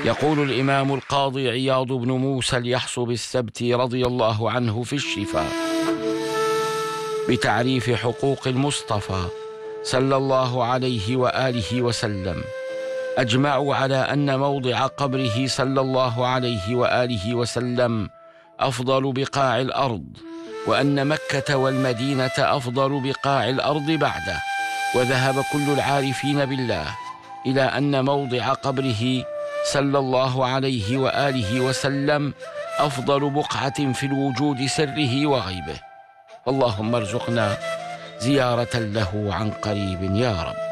يقول الإمام القاضي عياض بن موسى اليحصب السبتي رضي الله عنه في الشفاء بتعريف حقوق المصطفى صلى الله عليه وآله وسلم: أجمعوا على أن موضع قبره صلى الله عليه وآله وسلم أفضل بقاع الأرض، وأن مكة والمدينة أفضل بقاع الأرض بعده. وذهب كل العارفين بالله إلى أن موضع قبره صلى الله عليه وآله وسلم أفضل بقعة في الوجود سره وغيبه. اللهم ارزقنا زيارة له عن قريب يا رب.